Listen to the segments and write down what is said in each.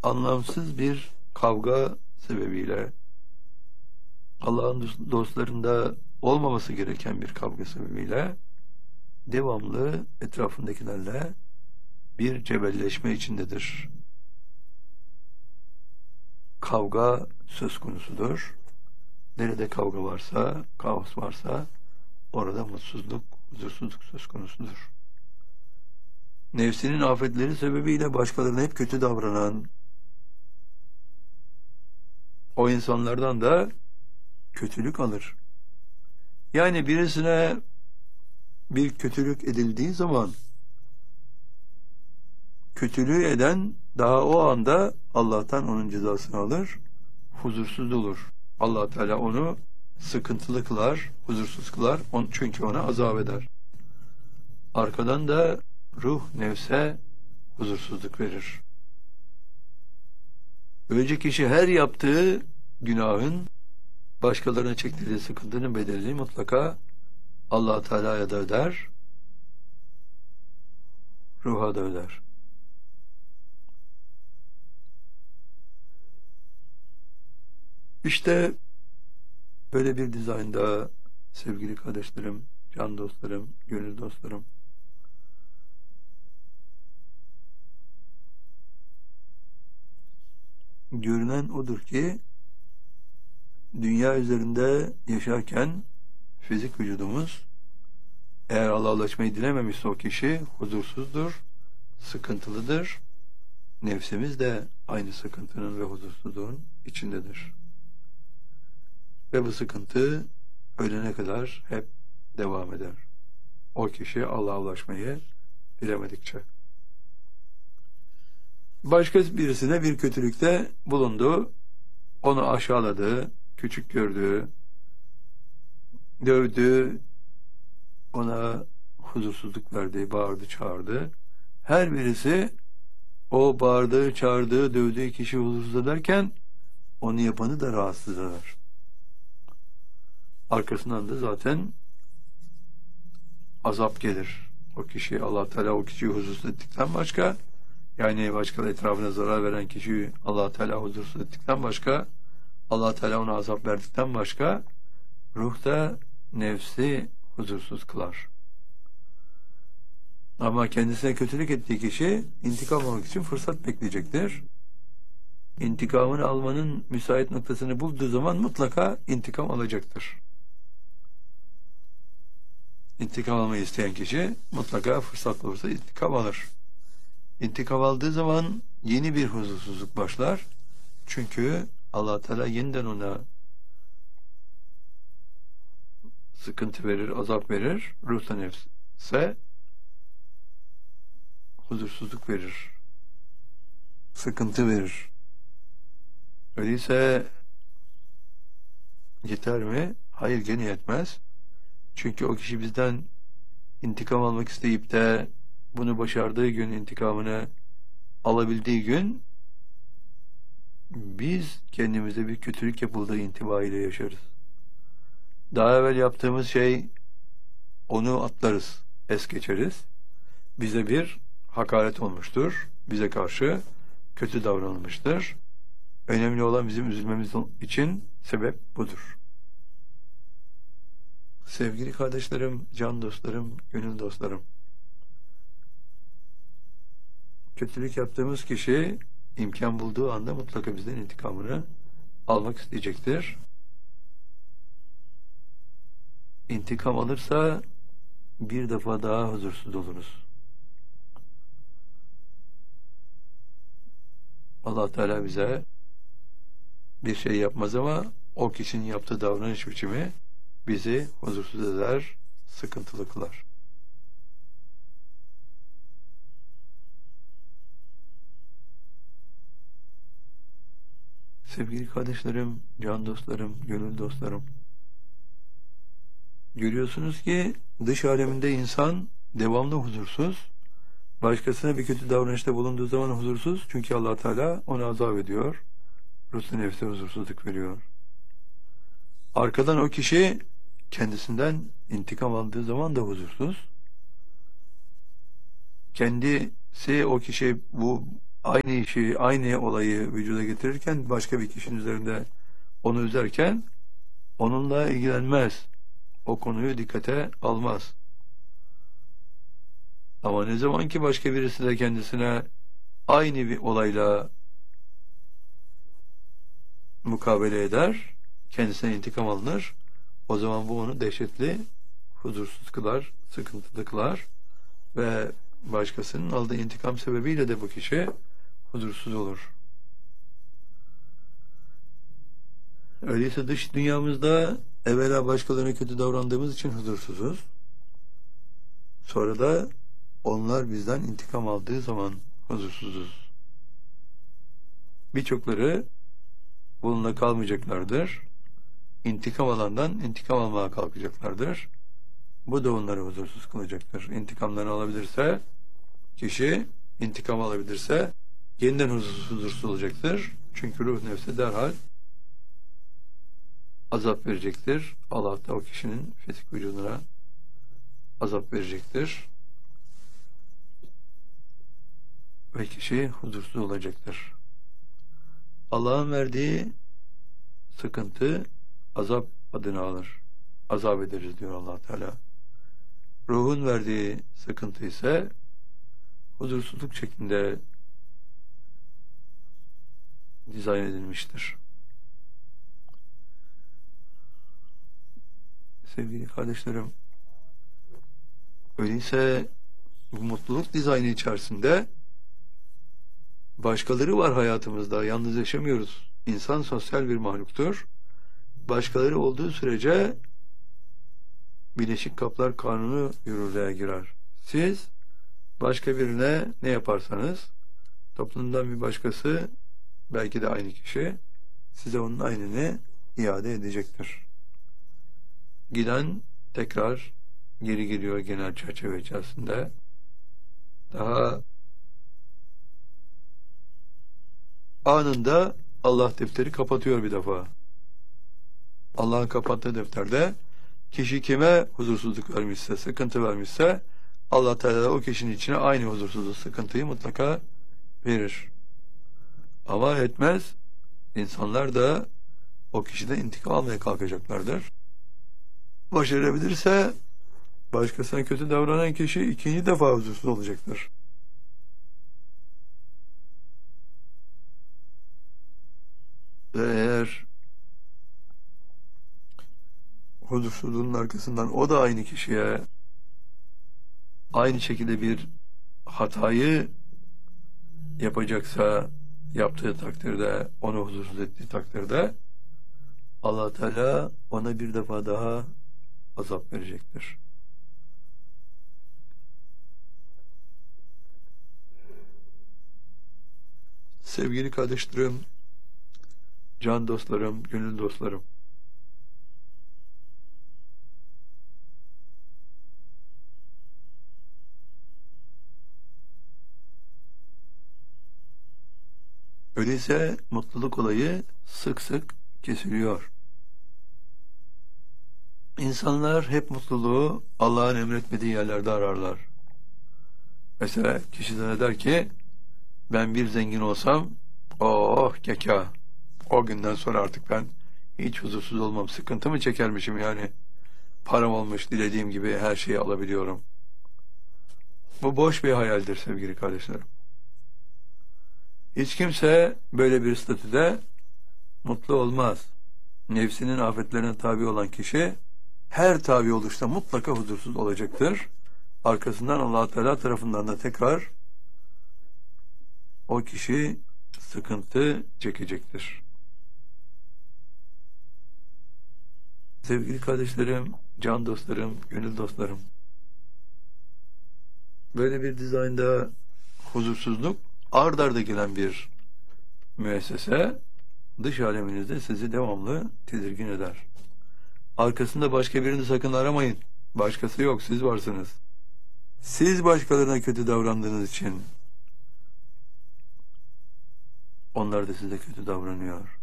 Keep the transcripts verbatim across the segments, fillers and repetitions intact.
anlamsız bir kavga sebebiyle, Allah'ın dostlarında olmaması gereken bir kavga sebebiyle devamlı etrafındakilerle bir cebelleşme içindedir. Kavga söz konusudur. Nerede kavga varsa, kaos varsa orada mutsuzluk, huzursuzluk söz konusudur. Nefsinin afetleri sebebiyle başkalarına hep kötü davranan o insanlardan da kötülük alır. Yani birisine bir kötülük edildiği zaman kötülüğü eden daha o anda Allah'tan onun cezasını alır, huzursuz olur. Allah Teala onu sıkıntılı kılar, huzursuz kılar, çünkü ona azap eder. Arkadan da ruh nefse huzursuzluk verir. Böylece kişi her yaptığı günahın, başkalarına çektirdiği sıkıntının bedelini mutlaka Allah Teala'ya da öder, ruha da öder. İşte böyle bir dizaynda sevgili kardeşlerim, can dostlarım, gönül dostlarım, görünen odur ki dünya üzerinde yaşarken fizik vücudumuz eğer Allah'a ulaşmayı dilememişse o kişi huzursuzdur, sıkıntılıdır. Nefsimiz de aynı sıkıntının ve huzursuzluğun içindedir. Ve bu sıkıntı ölene kadar hep devam eder. O kişi Allah'a ulaşmayı dilemedikçe. Başka birisine bir kötülükte bulundu, onu aşağıladı, küçük gördü, dövdü, ona huzursuzluk verdi, bağırdı, çağırdı. Her birisi o bağırdığı, çağırdığı, dövdüğü kişi huzursuz ederken onu yapanı da rahatsız eder. Arkasından da zaten azap gelir. O kişi, Allah Teala o kişiyi huzursuz ettikten başka, yani başka etrafına zarar veren kişiyi Allah Teala huzursuz ettikten başka, Allah Teala ona azap verdikten başka, ruhta nefsi huzursuz kılar. Ama kendisine kötülük ettiği kişi intikam almak için fırsat bekleyecektir. İntikamını almanın müsait noktasını bulduğu zaman mutlaka intikam alacaktır. İntikam almayı isteyen kişi mutlaka fırsat olursa intikam alır. İntikam aldığı zaman yeni bir huzursuzluk başlar. Çünkü Allah Teala yeniden ona sıkıntı verir, azap verir. Ruhta nefse huzursuzluk verir. Sıkıntı verir. Öyleyse yeter mi? Hayır, gene yetmez. Çünkü o kişi bizden intikam almak isteyip de bunu başardığı gün, intikamını alabildiği gün biz kendimize bir kötülük yapıldığı intibayıyla yaşarız. Daha evvel yaptığımız şey, onu atlarız, es geçeriz. Bize bir hakaret olmuştur. Bize karşı kötü davranılmıştır. Önemli olan bizim üzülmemiz için sebep budur. Sevgili kardeşlerim, can dostlarım, gönül dostlarım, kötülük yaptığımız kişi imkan bulduğu anda mutlaka bizden intikamını almak isteyecektir. İntikam alırsa bir defa daha huzursuz oluruz. Allah Teala bize bir şey yapmaz ama o kişinin yaptığı davranış biçimi bizi huzursuz eder, sıkıntılı kılar. Sevgili kardeşlerim, can dostlarım, gönül dostlarım, görüyorsunuz ki dış aleminde insan devamlı huzursuz, başkasına bir kötü davranışta bulunduğu zaman huzursuz, çünkü Allah Teala onu azap ediyor, ruhsal nefse huzursuzluk veriyor. Arkadan o kişi kendisinden intikam aldığı zaman da huzursuz. Kendisi, o kişi bu aynı işi, aynı olayı vücuda getirirken, başka bir kişinin üzerinde onu üzerken onunla ilgilenmez. O konuyu dikkate almaz. Ama ne zaman ki başka birisi de kendisine aynı bir olayla mukabele eder, kendisine intikam alınır, o zaman bu onu dehşetli, huzursuz kılar, sıkıntılı kılar ve başkasının aldığı intikam sebebiyle de bu kişi huzursuz olur. Öyleyse dış dünyamızda evvela başkalarına kötü davrandığımız için huzursuzuz. Sonra da onlar bizden intikam aldığı zaman huzursuzuz. Birçokları bununla kalmayacaklardır. İntikam alandan intikam almaya kalkacaklardır. Bu da onları huzursuz kılacaktır. İntikamlarını alabilirse, kişi intikam alabilirse yeniden huzursuz, huzursuz olacaktır. Çünkü ruh nefsi derhal azap verecektir. Allah da o kişinin fizik vücuduna azap verecektir. Ve kişi huzursuz olacaktır. Allah'ın verdiği sıkıntı azap adını alır. Azap ederiz diyor Allah Teala. Ruhun verdiği sıkıntı ise huzursuzluk şeklinde dizayn edilmiştir. Sevgili kardeşlerim, öyleyse bu mutluluk dizaynı içerisinde başkaları var hayatımızda. Yalnız yaşamıyoruz. İnsan sosyal bir mahluktur. Başkaları olduğu sürece Birleşik Kaplar Kanunu yürürlüğe girer. Siz başka birine ne yaparsanız toplumdan bir başkası, belki de aynı kişi, size onun aynını iade edecektir. Giden tekrar geri geliyor genel çerçeve içerisinde. Daha anında Allah defteri kapatıyor bir defa. Allah'ın kapattığı defterde kişi kime huzursuzluk vermişse, sıkıntı vermişse Allah Teala o kişinin içine aynı huzursuzluk, sıkıntıyı mutlaka verir. Ama etmez, insanlar da o kişiden intikam almaya kalkacaklardır. Başarabilirse başkasına kötü davranan kişi ikinci defa huzursuz olacaktır. Ve eğer huzursuzluğun arkasından o da aynı kişiye aynı şekilde bir hatayı yapacaksa, yaptığı takdirde, onu huzursuz ettiği takdirde Allah Teala ona bir defa daha azap verecektir. Sevgili kardeşlerim, can dostlarım, gönül dostlarım, öyleyse mutluluk olayı sık sık kesiliyor. İnsanlar hep mutluluğu Allah'ın emretmediği yerlerde ararlar. Mesela kişi de der ki, ben bir zengin olsam, oh keka, o günden sonra artık ben hiç huzursuz olmam, sıkıntı mı çekermişim yani, param olmuş, dilediğim gibi her şeyi alabiliyorum. Bu boş bir hayaldir sevgili kardeşlerim. Hiç kimse böyle bir statüde mutlu olmaz. Nefsinin afetlerine tabi olan kişi her tabi oluşta mutlaka huzursuz olacaktır. Arkasından Allah Teala tarafından da tekrar o kişi sıkıntı çekecektir. Sevgili kardeşlerim, can dostlarım, gönül dostlarım, böyle bir dizaynda huzursuzluk ard arda gelen bir müessese dış aleminizde sizi devamlı tedirgin eder. Arkasında başka birini sakın aramayın. Başkası yok, siz varsınız. Siz başkalarına kötü davrandığınız için onlar da size kötü davranıyor.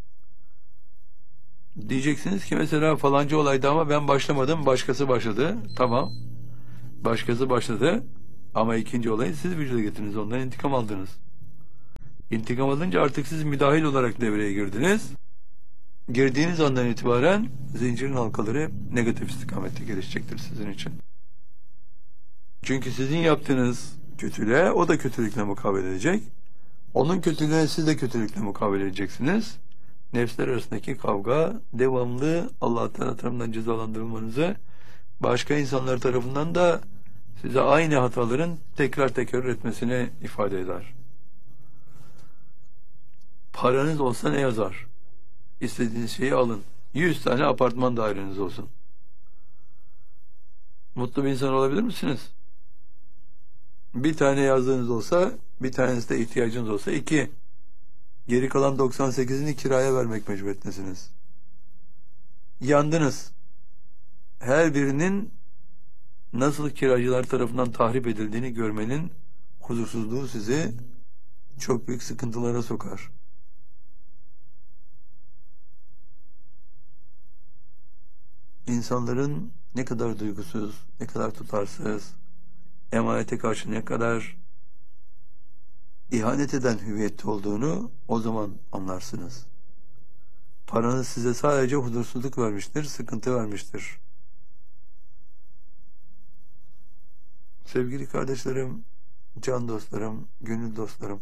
Diyeceksiniz ki mesela falanca olaydı ama ben başlamadım, başkası başladı. Tamam, başkası başladı ama ikinci olayı siz vücuda getirdiniz, ondan intikam aldınız. İntikam alınca artık siz müdahil olarak devreye girdiniz. Girdiğiniz andan itibaren zincirin halkaları negatif istikamette gelişecektir sizin için. Çünkü sizin yaptığınız kötülüğe o da kötülükle mukabele edecek. Onun kötülüğüne siz de kötülükle mukabele edeceksiniz. Nefsler arasındaki kavga devamlı Allah Teala tarafından cezalandırılmanızı, başka insanlar tarafından da size aynı hataların tekrar tekrar etmesini ifade eder. Paranız olsa ne yazar? İstediğiniz şeyi alın. Yüz tane apartman daireniz olsun. Mutlu bir insan olabilir misiniz? Bir tane yazdığınız olsa, bir tanesi de ihtiyacınız olsa iki. Geri kalan doksan sekizini kiraya vermek mecburiyetindesiniz. Yandınız. Her birinin nasıl kiracılar tarafından tahrip edildiğini görmenin huzursuzluğu sizi çok büyük sıkıntılara sokar. İnsanların ne kadar duygusuz, ne kadar tutarsız, emanete karşı ne kadar ihanet eden hüviyette olduğunu o zaman anlarsınız. Paranız size sadece huzursuzluk vermiştir, sıkıntı vermiştir. Sevgili kardeşlerim, can dostlarım, gönül dostlarım,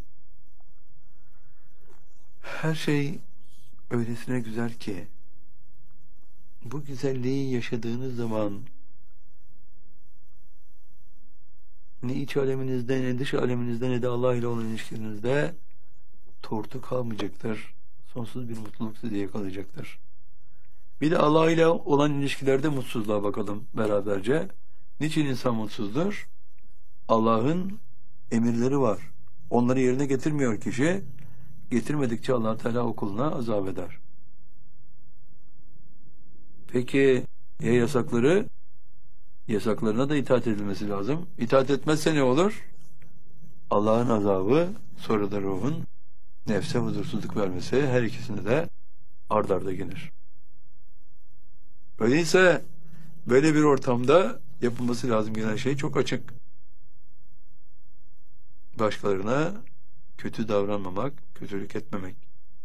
her şey öylesine güzel ki bu güzelliği yaşadığınız zaman ne iç aleminizde, ne dış aleminizde, ne de Allah ile olan ilişkinizde tortu kalmayacaktır. Sonsuz bir mutluluk sizi yakalayacaktır. Bir de Allah ile olan ilişkilerde mutsuzluğa bakalım beraberce. Niçin insan mutsuzdur? Allah'ın emirleri var. Onları yerine getirmiyor kişi. Getirmedikçe Allah Teala o kuluna azap eder. Peki ya yasakları? Yasaklarına da itaat edilmesi lazım. İtaat etmezse ne olur? Allah'ın azabı, sonra da ruhun nefse huzursuzluk vermesi, her ikisini de ard arda gelir. Öyleyse böyle bir ortamda yapılması lazım gelen şey çok açık. Başkalarına kötü davranmamak, kötülük etmemek.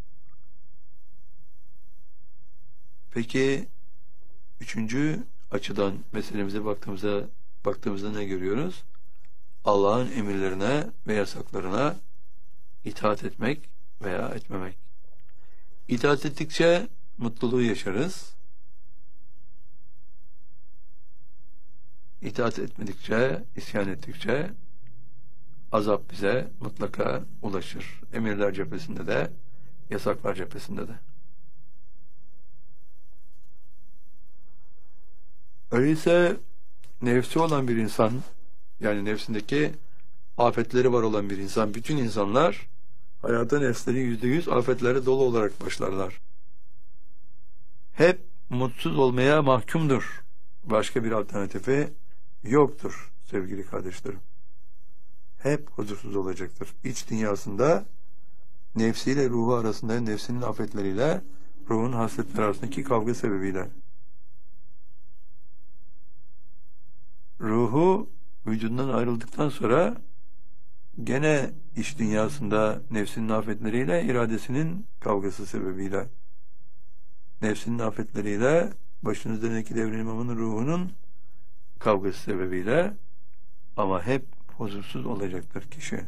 Peki üçüncü açıdan meselemize baktığımızda baktığımızda ne görüyoruz? Allah'ın emirlerine ve yasaklarına itaat etmek veya etmemek. İtaat ettikçe mutluluğu yaşarız. İtaat etmedikçe, isyan ettikçe azap bize mutlaka ulaşır. Emirler cephesinde de, yasaklar cephesinde de. Öyleyse nefsi olan bir insan, yani nefsindeki afetleri var olan bir insan, bütün insanlar hayata nefsleri yüzde yüz afetlere dolu olarak başlarlar. Hep mutsuz olmaya mahkumdur. Başka bir alternatifi yoktur sevgili kardeşlerim. Hep huzursuz olacaktır. İç dünyasında nefsiyle ruhu arasında, nefsinin afetleriyle ruhun hasletleri arasındaki kavga sebebiyle. Ruhu vücudundan ayrıldıktan sonra gene iç dünyasında nefsinin afetleriyle iradesinin kavgası sebebiyle, nefsinin afetleriyle başının üzerindeki devrin imamının ruhunun kavgası sebebiyle, ama hep huzursuz olacaktır kişi.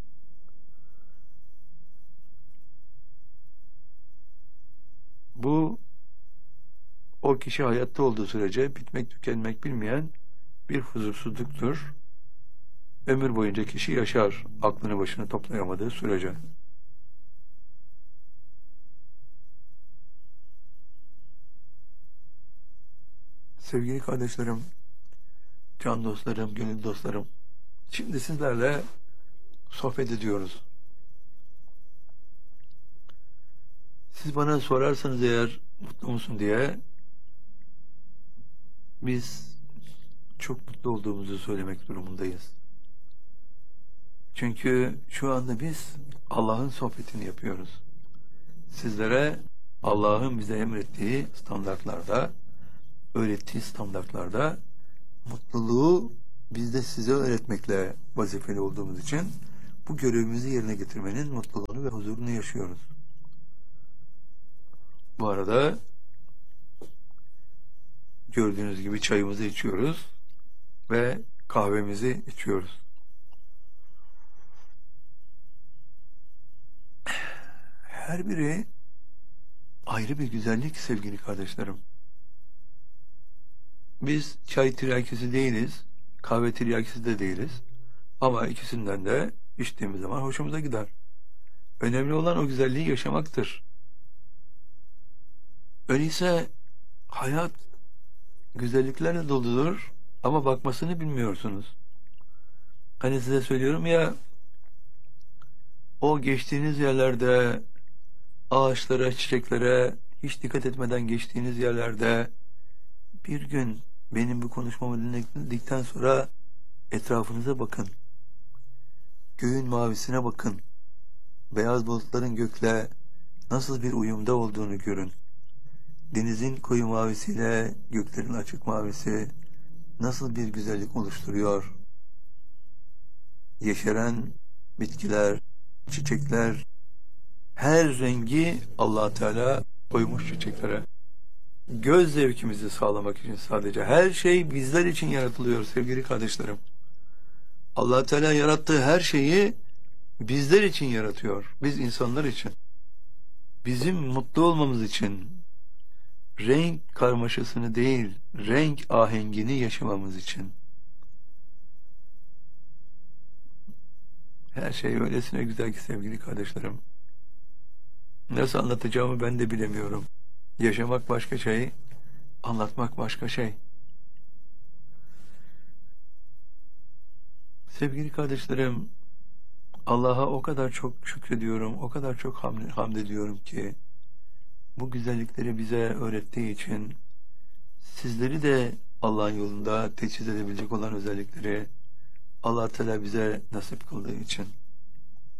Bu o kişi hayatta olduğu sürece bitmek tükenmek bilmeyen bir huzursuzluktur. Ömür boyunca kişi yaşar, aklını başına toplayamadığı sürece. Sevgili kardeşlerim, can dostlarım, gönül dostlarım, şimdi sizlerle sohbet ediyoruz. Siz bana sorarsanız eğer mutlu musun diye, biz çok mutlu olduğumuzu söylemek durumundayız. Çünkü şu anda biz Allah'ın sohbetini yapıyoruz. Sizlere Allah'ın bize emrettiği standartlarda, öğrettiği standartlarda mutluluğu biz de size öğretmekle vazifeli olduğumuz için bu görevimizi yerine getirmenin mutluluğunu ve huzurunu yaşıyoruz. Bu arada gördüğünüz gibi çayımızı içiyoruz ve kahvemizi içiyoruz. Her biri ayrı bir güzellik sevgili kardeşlerim. Biz çay tiryakisi değiliz, kahve tiryakisi de değiliz. Ama ikisinden de içtiğimiz zaman hoşumuza gider. Önemli olan o güzelliği yaşamaktır. Öyleyse hayat güzelliklerle doludur ama bakmasını bilmiyorsunuz. Hani size söylüyorum ya, o geçtiğiniz yerlerde ağaçlara, çiçeklere hiç dikkat etmeden geçtiğiniz yerlerde bir gün benim bu konuşmamı dinledikten sonra etrafınıza bakın. Göğün mavisine bakın. Beyaz bulutların gökle nasıl bir uyumda olduğunu görün. Denizin koyu mavisiyle göklerin açık mavisi nasıl bir güzellik oluşturuyor. Yeşeren bitkiler, çiçekler, her rengi Allah Teala koymuş çiçeklere. Göz zevkimizi sağlamak için sadece. Her şey bizler için yaratılıyor sevgili kardeşlerim. Allah Teala yarattığı her şeyi bizler için yaratıyor. Biz insanlar için. Bizim mutlu olmamız için, renk karmaşasını değil, renk ahengini yaşamamız için. Her şey öylesine güzel ki sevgili kardeşlerim. Nasıl anlatacağımı ben de bilemiyorum. Yaşamak başka şey, anlatmak başka şey. Sevgili kardeşlerim, Allah'a o kadar çok şükrediyorum, o kadar çok hamd, hamd ediyorum ki bu güzellikleri bize öğrettiği için, sizleri de Allah'ın yolunda teçhiz edebilecek olan özellikleri Allah Teala bize nasip kıldığı için.